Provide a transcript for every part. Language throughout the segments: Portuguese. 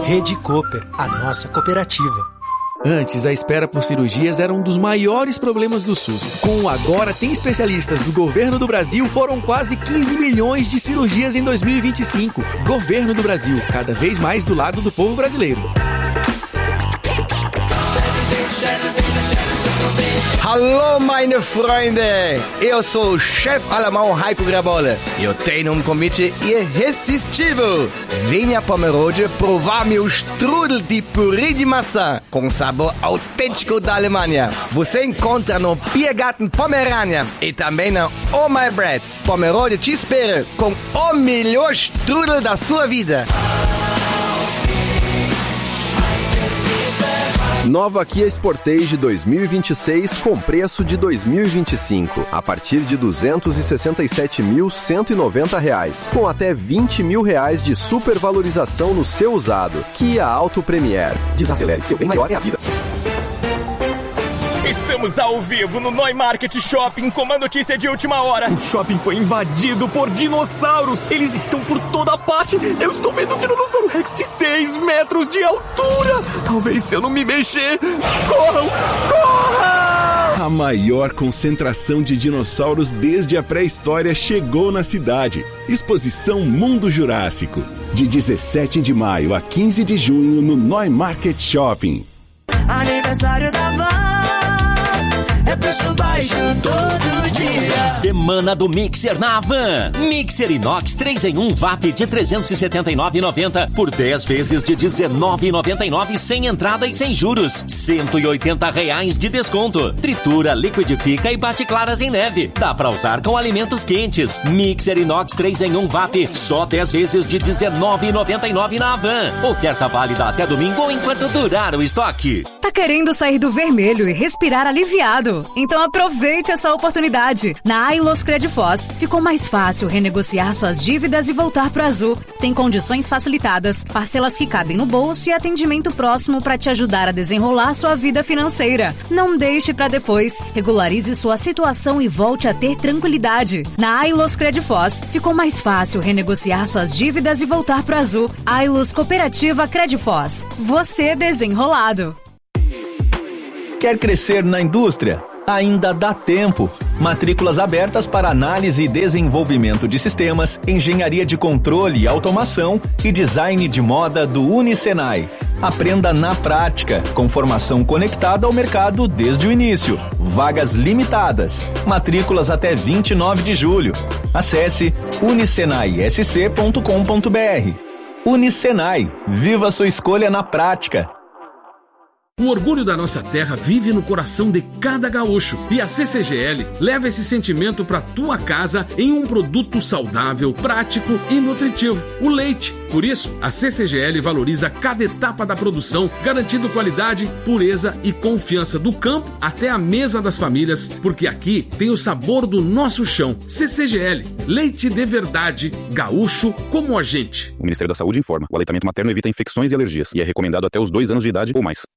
Rede Cooper, a nossa cooperativa. Antes, a espera por cirurgias era um dos maiores problemas do SUS. Com o Agora Tem Especialistas do Governo do Brasil, foram quase 15 milhões de cirurgias em 2025. Governo do Brasil, cada vez mais do lado do povo brasileiro. Hallo meine Freunde, eu sou o chefe alemão Heiko Grabolle. Eu tenho um convite irresistível. Venha para Pomerode provar meu strudel de purê de maçã com sabor autêntico da Alemanha. Você encontra no Biergarten Pomerania e também na Oh My Bread. Pomerode te espera com o melhor strudel da sua vida. Nova Kia Sportage 2026 com preço de 2025, a partir de R$ 267.190, com até R$ 20 mil de supervalorização no seu usado. Kia Auto Premier. Desacelere, seu bem maior é a vida. Estamos ao vivo no Neumarkt Shopping com uma notícia de última hora. O shopping foi invadido por dinossauros. Eles estão por toda parte. Eu estou vendo um Tiranossauro Rex de 6 metros de altura. Talvez se eu não me mexer... Corram! Corram! A maior concentração de dinossauros desde a pré-história chegou na cidade. Exposição Mundo Jurássico. De 17 de maio a 15 de junho no Neumarkt Shopping. Aniversário da Van. É preço baixo todo dia. Semana do Mixer na Havan. Mixer inox 3 em 1 VAP de R$ 379,90 por 10 vezes de R$ 19,99 sem entrada e sem juros. R$ 180 de desconto. Tritura, liquidifica e bate claras em neve. Dá pra usar com alimentos quentes. Mixer inox 3 em 1 VAP só 10 vezes de R$ 19,99 na Havan. Oferta válida até domingo ou enquanto durar o estoque. Tá querendo sair do vermelho e respirar aliviado? Então aproveite essa oportunidade. Na Ailos Credfoz, ficou mais fácil renegociar suas dívidas e voltar pro azul. Tem condições facilitadas, parcelas que cabem no bolso e atendimento próximo para te ajudar a desenrolar sua vida financeira. Não deixe para depois. Regularize sua situação e volte a ter tranquilidade. Na Ailos Credfoz, ficou mais fácil renegociar suas dívidas e voltar pro azul. Ailos Cooperativa Credfoz. Você desenrolado. Quer crescer na indústria? Ainda dá tempo. Matrículas abertas para análise e desenvolvimento de sistemas, engenharia de controle e automação e design de moda do Unisenai. Aprenda na prática, com formação conectada ao mercado desde o início. Vagas limitadas. Matrículas até 29 de julho. Acesse unisenaisc.com.br. Unisenai. Viva sua escolha na prática. O orgulho da nossa terra vive no coração de cada gaúcho e a CCGL leva esse sentimento para tua casa em um produto saudável, prático e nutritivo, o leite. Por isso, a CCGL valoriza cada etapa da produção, garantindo qualidade, pureza e confiança do campo até a mesa das famílias, porque aqui tem o sabor do nosso chão. CCGL, leite de verdade, gaúcho como a gente. O Ministério da Saúde informa, o aleitamento materno evita infecções e alergias e é recomendado até os 2 anos de idade ou mais.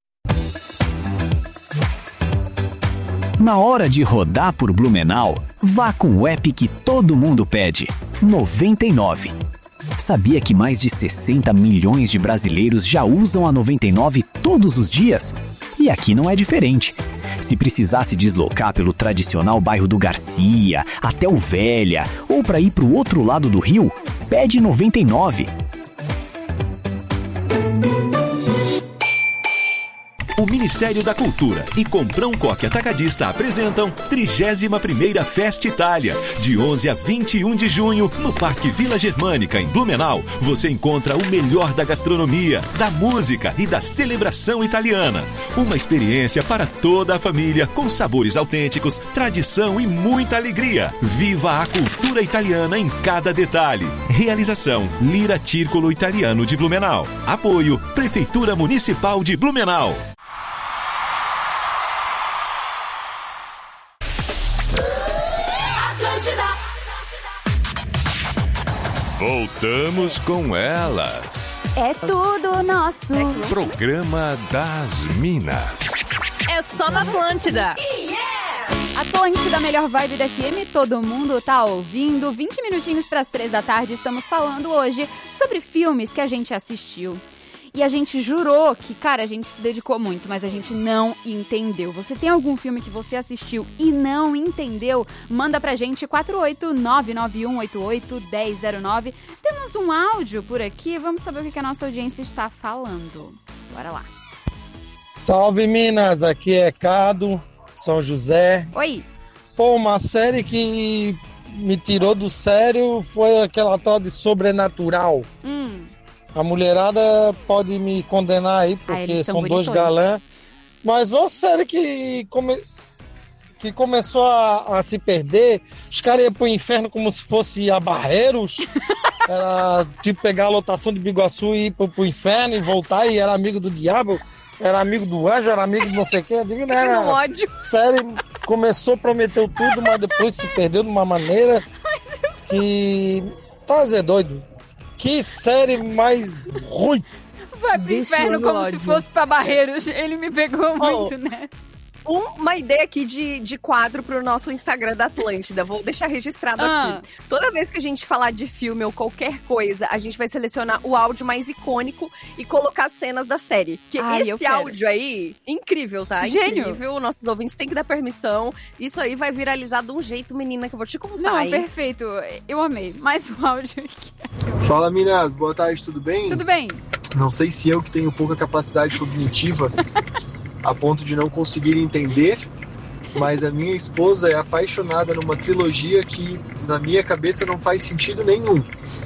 Na hora de rodar por Blumenau, vá com o app que todo mundo pede, 99. Sabia que mais de 60 milhões de brasileiros já usam a 99 todos os dias? E aqui não é diferente. Se precisar se deslocar pelo tradicional bairro do Garcia, até o Velha, ou para ir para o outro lado do rio, pede 99. O Ministério da Cultura e Comprão Coque Atacadista apresentam 31ª Festa Itália. De 11 a 21 de junho, no Parque Vila Germânica, em Blumenau, você encontra o melhor da gastronomia, da música e da celebração italiana. Uma experiência para toda a família, com sabores autênticos, tradição e muita alegria. Viva a cultura italiana em cada detalhe. Realização: Lira Círculo Italiano de Blumenau. Apoio: Prefeitura Municipal de Blumenau. Voltamos com elas. É tudo nosso. Programa das Minas. É só na Atlântida. Atlântida, melhor vibe da FM, todo mundo tá ouvindo. 20 minutinhos para as 3 da tarde, estamos falando hoje sobre filmes que a gente assistiu. E a gente jurou que, cara, a gente se dedicou muito, mas a gente não entendeu. Você tem algum filme que você assistiu e não entendeu? Manda pra gente 48991881009. Temos um áudio por aqui, vamos saber o que a nossa audiência está falando. Bora lá. Salve, Minas! Aqui é Cado, São José. Oi! Pô, uma série que me tirou do sério foi aquela tal de Sobrenatural. A mulherada pode me condenar aí, porque são dois galãs. Mas uma série que começou a se perder, os caras iam pro inferno como se fosse a Barreiros. Era tipo pegar a lotação de Biguaçu e ir pro inferno e voltar, e era amigo do diabo. Era amigo do anjo, era amigo de não sei o que. Eu digo, né? ódio. Série começou, prometeu tudo, mas depois se perdeu de uma maneira que... Tá, Zé doido. Que série mais ruim. Vai pro inferno como se fosse pra Barreiros. Ele me pegou muito, né? Uma ideia aqui de quadro pro nosso Instagram da Atlântida. Vou deixar registrado aqui. Toda vez que a gente falar de filme ou qualquer coisa, a gente vai selecionar o áudio mais icônico e colocar cenas da série. Porque esse áudio aí, incrível, tá? Gênio. Incrível. Nossos ouvintes têm que dar permissão. Isso aí vai viralizar de um jeito, menina, que eu vou te contar. Não, perfeito. Eu amei. Mais um áudio aqui. Fala, Minas. Boa tarde, tudo bem? Tudo bem. Não sei se eu que tenho pouca capacidade cognitiva a ponto de não conseguir entender, mas a minha esposa é apaixonada numa trilogia que na minha cabeça não faz sentido nenhum.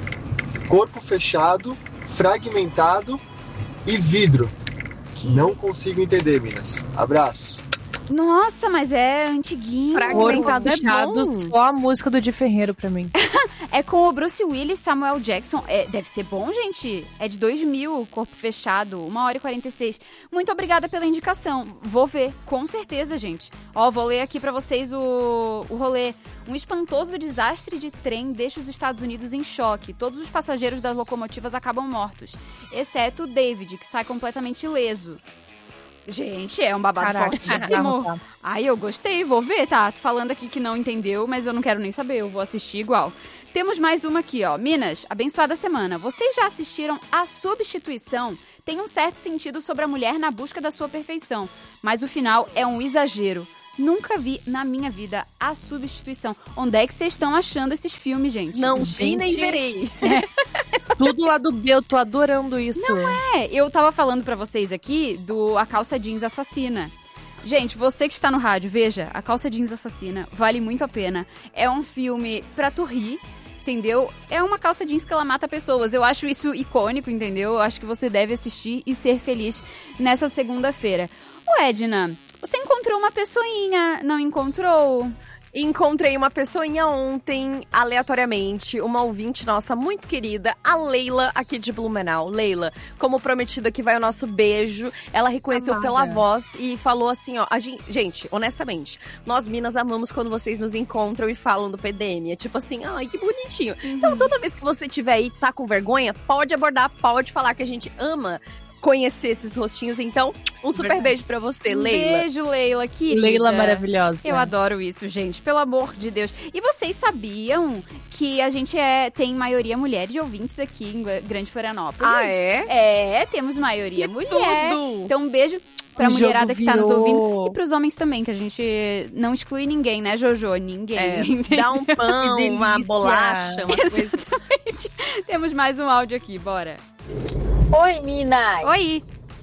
Corpo fechado, fragmentado e vidro. Não consigo entender, Minas. Abraço. Nossa, mas é antiguinho. Fragmentado é bom. Só a música do Di Ferreiro pra mim. É com o Bruce Willis, Samuel Jackson. Deve ser bom, gente. É de 2000, Corpo Fechado, 1h46. Muito obrigada pela indicação. Vou ver, com certeza, gente. Ó, vou ler aqui pra vocês o rolê. Um espantoso desastre de trem deixa os Estados Unidos em choque. Todos os passageiros das locomotivas acabam mortos, exceto o David, que sai completamente ileso. Gente, é um babado fortíssimo. Ai, eu gostei, vou ver, tá? Tô falando aqui que não entendeu, mas eu não quero nem saber, eu vou assistir igual. Temos mais uma aqui, ó. Minas, abençoada semana. Vocês já assistiram A Substituição? Tem um certo sentido sobre a mulher na busca da sua perfeição, mas o final é um exagero. Nunca vi na minha vida A Substituição. Onde é que vocês estão achando esses filmes, gente? Não vi nem verei. Tudo lá do B, eu tô adorando isso. Não é. Eu tava falando pra vocês aqui do A Calça Jeans Assassina. Gente, você que está no rádio, veja, A Calça Jeans Assassina vale muito a pena. É um filme pra tu rir, entendeu? É uma calça jeans que ela mata pessoas. Eu acho isso icônico, entendeu? Eu acho que você deve assistir e ser feliz nessa segunda-feira. Ô, Edna, você encontrou uma pessoinha, não encontrou? Encontrei uma pessoinha ontem, aleatoriamente, uma ouvinte nossa muito querida, a Leila, aqui de Blumenau. Leila, como prometido, aqui vai o nosso beijo. Ela reconheceu pela voz e falou assim, ó, gente, honestamente, nós Minas amamos quando vocês nos encontram e falam do PDM. É tipo assim, ai, que bonitinho. Então, toda vez que você tiver aí, tá com vergonha, pode abordar, pode falar que a gente ama conhecer esses rostinhos. Então, um super beijo pra você, Leila. Beijo, Leila, querida. Leila maravilhosa. Eu adoro isso, gente, pelo amor de Deus. E vocês sabiam que a gente tem maioria mulher de ouvintes aqui em Grande Florianópolis? Ah, é? É, temos maioria mulher. Tudo. Então, um beijo pra mulherada que tá nos ouvindo. E pros homens também, que a gente não exclui ninguém, né, Jojo? Ninguém. Dá um pão, uma bolacha, uma coisa. Exatamente. Temos mais um áudio aqui, bora. Oi, Minas! Oi!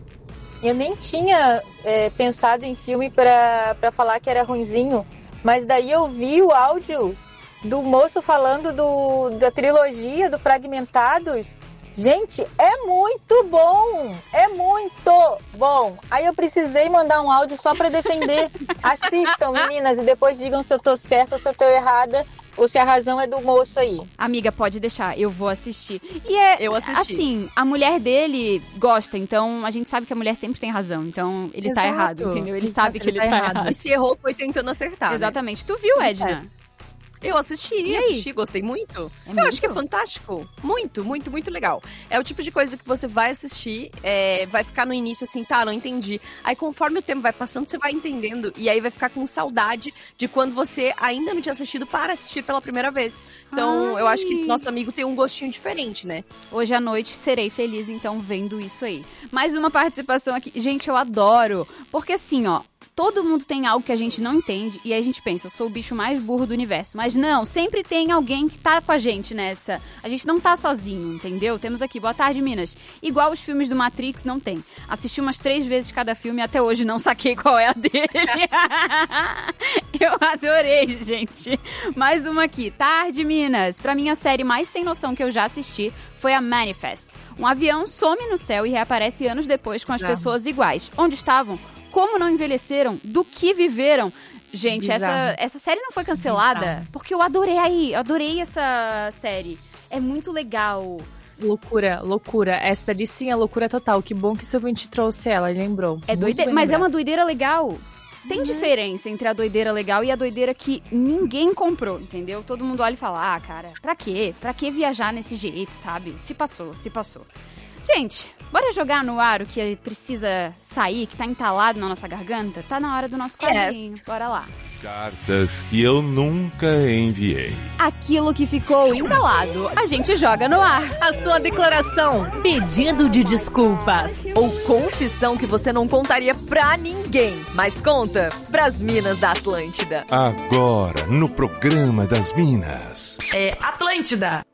Eu nem tinha pensado em filme pra falar que era ruinzinho, mas daí eu vi o áudio do moço falando da trilogia do Fragmentados. Gente, é muito bom! É muito bom! Aí eu precisei mandar um áudio só pra defender. Assistam, meninas, e depois digam se eu tô certa ou se eu tô errada, ou se a razão é do moço aí. Amiga, pode deixar, eu vou assistir. E eu assisti. Assim, a mulher dele gosta, então a gente sabe que a mulher sempre tem razão. Então ele tá errado, entendeu? Ele sabe que ele tá errado. E se errou, foi tentando acertar. Exatamente. Né? Tu viu, Edna? Eu assisti, gostei muito. Eu acho que é fantástico. Muito, muito, muito legal. É o tipo de coisa que você vai assistir, vai ficar no início assim, tá, não entendi. Aí conforme o tempo vai passando, você vai entendendo. E aí vai ficar com saudade de quando você ainda não tinha assistido para assistir pela primeira vez. Então, eu acho que esse nosso amigo tem um gostinho diferente, né? Hoje à noite serei feliz, então, vendo isso aí. Mais uma participação aqui. Gente, eu adoro. Porque assim, ó, todo mundo tem algo que a gente não entende e aí a gente pensa, eu sou o bicho mais burro do universo. Mas não, sempre tem alguém que tá com a gente nessa. A gente não tá sozinho, entendeu? Temos aqui, boa tarde, Minas. Igual os filmes do Matrix, não tem. Assisti umas 3 vezes cada filme e até hoje não saquei qual é a dele. Eu adorei, gente. Mais uma aqui. Tarde, Minas. Pra mim, a série mais sem noção que eu já assisti foi a Manifest. Um avião some no céu e reaparece anos depois com as pessoas iguais. Onde estavam? Como não envelheceram? Do que viveram? Gente, essa série não foi cancelada? Porque eu adorei essa série. É muito legal. Loucura. Essa daqui sim é loucura total. Que bom que seu ouvinte trouxe ela, lembrou. É doideira, mas é uma doideira legal. Tem diferença entre a doideira legal e a doideira que ninguém comprou, entendeu? Todo mundo olha e fala, cara, pra quê? Pra que viajar nesse jeito, sabe? Se passou. Gente, bora jogar no ar o que precisa sair, que tá entalado na nossa garganta? Tá na hora do nosso quadrinho. Bora lá. Cartas que eu nunca enviei. Aquilo que ficou entalado, a gente joga no ar. A sua declaração, pedido de desculpas ou confissão que você não contaria pra ninguém, mas conta pras Minas da Atlântida. Agora, no programa das Minas. É Atlântida.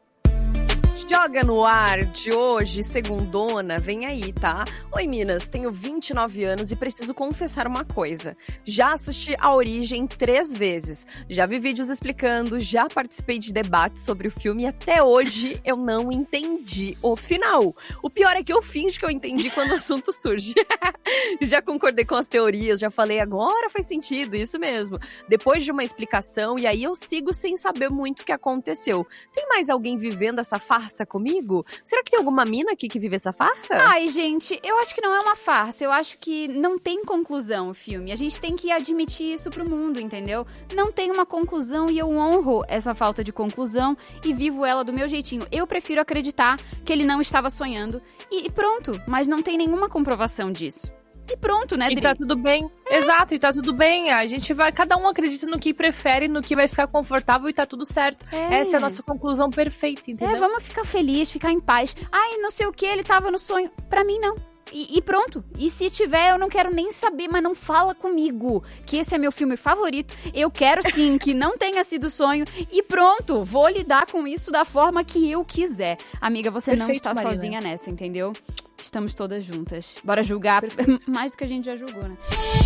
Joga no ar de hoje, segundona, vem aí, tá? Oi, Minas, tenho 29 anos e preciso confessar uma coisa. Já assisti A Origem 3 vezes, já vi vídeos explicando, já participei de debates sobre o filme e até hoje eu não entendi o final. O pior é que eu finjo que eu entendi quando o assunto surge. Já concordei com as teorias, já falei, agora faz sentido, isso mesmo. Depois de uma explicação, e aí eu sigo sem saber muito o que aconteceu. Tem mais alguém vivendo essa farsa comigo? Será que tem alguma mina aqui que vive essa farsa? Ai, gente, eu acho que não é uma farsa. Eu acho que não tem conclusão o filme. A gente tem que admitir isso pro mundo, entendeu? Não tem uma conclusão e eu honro essa falta de conclusão e vivo ela do meu jeitinho. Eu prefiro acreditar que ele não estava sonhando e pronto. Mas não tem nenhuma comprovação disso. E pronto, né, Dri? E tá tudo bem. Exato, e tá tudo bem. A gente vai, cada um acredita no que prefere, no que vai ficar confortável e tá tudo certo. Essa é a nossa conclusão perfeita, entendeu? Vamos ficar feliz, ficar em paz. Ai, não sei o que, ele tava no sonho. Pra mim, não. E pronto. E se tiver, eu não quero nem saber, mas não fala comigo que esse é meu filme favorito. Eu quero sim que não tenha sido sonho. E pronto, vou lidar com isso da forma que eu quiser. Amiga, você não está sozinha nessa, entendeu? Estamos todas juntas. Bora julgar mais do que a gente já julgou, né?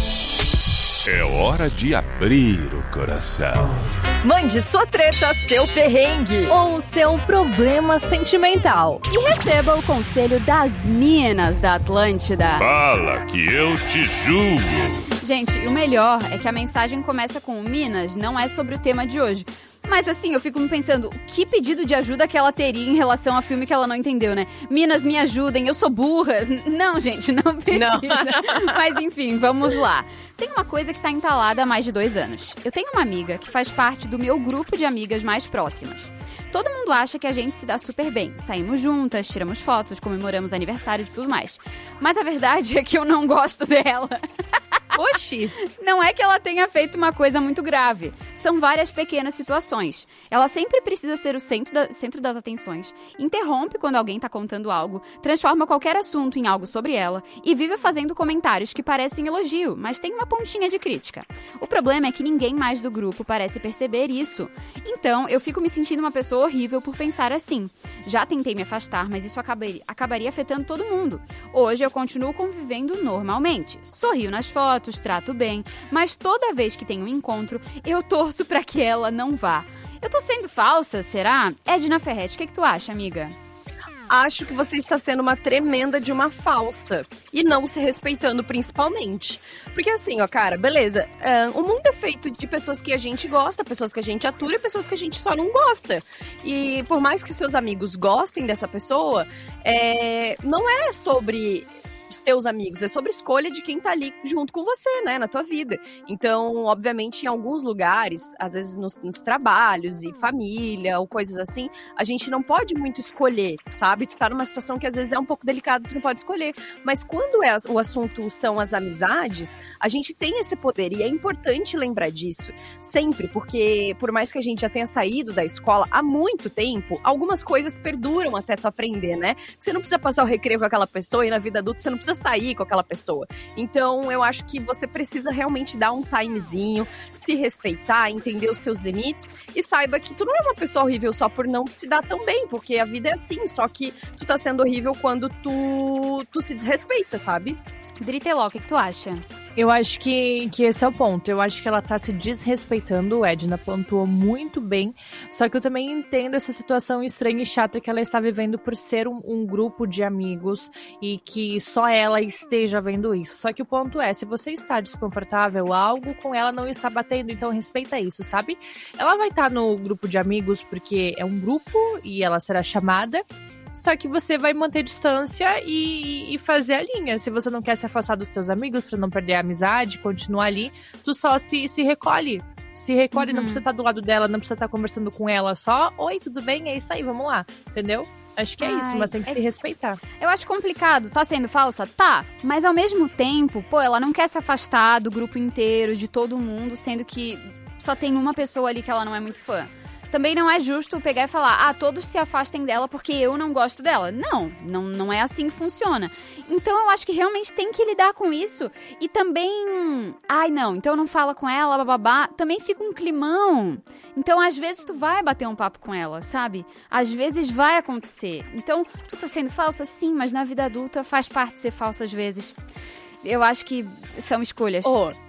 É hora de abrir o coração. Mande sua treta, seu perrengue ou seu problema sentimental. E receba o conselho das Minas da Atlântida. Fala que eu te julgo. Gente, o melhor é que a mensagem começa com Minas, não é sobre o tema de hoje. Mas assim, eu fico me pensando, que pedido de ajuda que ela teria em relação ao filme que ela não entendeu, né? Minas, me ajudem, eu sou burra. Não, gente, não precisa. Não. Mas enfim, vamos lá. Tem uma coisa que tá entalada há mais de 2 anos. Eu tenho uma amiga que faz parte do meu grupo de amigas mais próximas. Todo mundo acha que a gente se dá super bem. Saímos juntas, tiramos fotos, comemoramos aniversários e tudo mais. Mas a verdade é que eu não gosto dela. Oxi! Não é que ela tenha feito uma coisa muito grave. São várias pequenas situações. Ela sempre precisa ser o centro das atenções, interrompe quando alguém tá contando algo, transforma qualquer assunto em algo sobre ela e vive fazendo comentários que parecem elogio, mas tem uma pontinha de crítica. O problema é que ninguém mais do grupo parece perceber isso. Então, eu fico me sentindo uma pessoa horrível por pensar assim. Já tentei me afastar, mas isso acabaria afetando todo mundo. Hoje eu continuo convivendo normalmente. Sorrio nas fotos, trato bem, mas toda vez que tem um encontro, eu torço pra que ela não vá. Eu tô sendo falsa, será? Edna Ferretti, o que tu acha, amiga? Acho que você está sendo uma tremenda de uma falsa. E não se respeitando, principalmente. Porque assim, ó, cara, beleza. O mundo é feito de pessoas que a gente gosta, pessoas que a gente atura e pessoas que a gente só não gosta. E por mais que seus amigos gostem dessa pessoa, não é sobre os teus amigos, é sobre escolha de quem tá ali junto com você, né, na tua vida. Então, obviamente, em alguns lugares, às vezes nos trabalhos e família ou coisas assim, a gente não pode muito escolher, sabe? Tu tá numa situação que às vezes é um pouco delicada, tu não pode escolher. Mas quando o assunto são as amizades, a gente tem esse poder e é importante lembrar disso sempre, porque por mais que a gente já tenha saído da escola há muito tempo, algumas coisas perduram até tu aprender, né? Você não precisa passar o recreio com aquela pessoa e na vida adulta você não precisa sair com aquela pessoa. Então eu acho que você precisa realmente dar um timezinho, se respeitar, entender os teus limites e saiba que tu não é uma pessoa horrível só por não se dar tão bem, porque a vida é assim, só que tu tá sendo horrível quando tu se desrespeita, sabe? Driteló, o que tu acha? Eu acho que esse é o ponto. Eu acho que ela tá se desrespeitando. O Edna pontuou muito bem. Só que eu também entendo essa situação estranha e chata que ela está vivendo por ser um grupo de amigos e que só ela esteja vendo isso. Só que o ponto é, se você está desconfortável, algo com ela não está batendo, então respeita isso, sabe? Ela vai estar no grupo de amigos porque é um grupo e ela será chamada. Só que você vai manter distância e fazer a linha. Se você não quer se afastar dos seus amigos pra não perder a amizade, continuar ali, tu só se recolhe. Se recolhe, não precisa estar do lado dela, não precisa estar conversando com ela. Só, oi, tudo bem? É isso aí, vamos lá. Entendeu? Acho que é isso, mas tem que se respeitar. Eu acho complicado. Tá sendo falsa? Tá. Mas ao mesmo tempo, pô, ela não quer se afastar do grupo inteiro, de todo mundo, sendo que só tem uma pessoa ali que ela não é muito fã. Também não é justo pegar e falar, todos se afastem dela porque eu não gosto dela. Não é assim que funciona. Então eu acho que realmente tem que lidar com isso. E também, então não fala com ela, bababá. Também fica um climão. Então às vezes tu vai bater um papo com ela, sabe? Às vezes vai acontecer. Então tu tá sendo falsa? Sim, mas na vida adulta faz parte de ser falsa às vezes. Eu acho que são escolhas.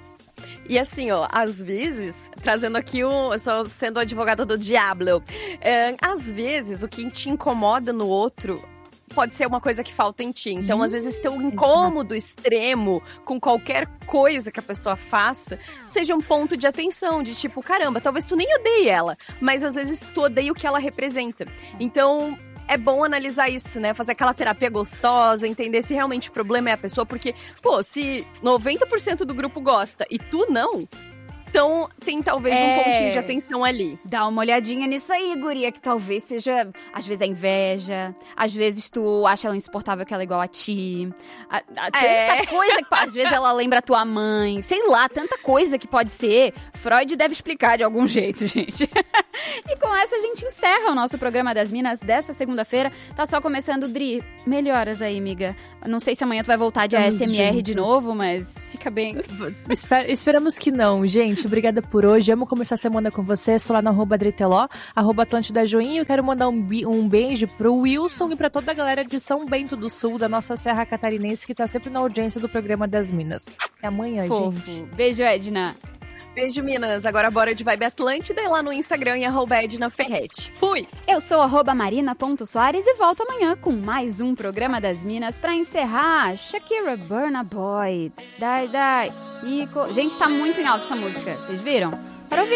E assim, às vezes, trazendo aqui só sendo advogada do diabo, às vezes o que te incomoda no outro pode ser uma coisa que falta em ti. Então, às vezes, teu incômodo extremo com qualquer coisa que a pessoa faça seja um ponto de atenção, de tipo, caramba, talvez tu nem odeie ela, mas às vezes tu odeia o que ela representa. Então, é bom analisar isso, né? Fazer aquela terapia gostosa, entender se realmente o problema é a pessoa, porque, se 90% do grupo gosta e tu não, então tem talvez um pontinho de atenção ali. Dá uma olhadinha nisso aí, guria, que talvez seja, às vezes, a inveja, às vezes tu acha ela insuportável que ela é igual a ti. Tanta coisa que, às vezes, ela lembra a tua mãe, sei lá, tanta coisa que pode ser. Freud deve explicar de algum jeito, gente. E com essa a gente encerra o nosso programa das Minas dessa segunda-feira. Tá só começando, Dri. Melhoras aí, amiga. Não sei se amanhã tu vai voltar de ASMR de novo, mas fica bem. Esperamos que não, gente. Obrigada por hoje. Amo começar a semana com você. Sou lá no @Driteló, @Atlântida Joinha. Eu quero mandar um beijo pro Wilson e pra toda a galera de São Bento do Sul, da nossa Serra Catarinense, que tá sempre na audiência do programa das Minas. Até amanhã, gente. Beijo, Edna. Beijo, Minas. Agora bora de Vibe Atlântida e lá no Instagram em @EdnaFerretti. Fui! Eu sou @Marina.Soares e volto amanhã com mais um programa das Minas pra encerrar. Shakira, Burna Boy. Dai. Gente, tá muito em alta essa música. Vocês viram? Para ouvir.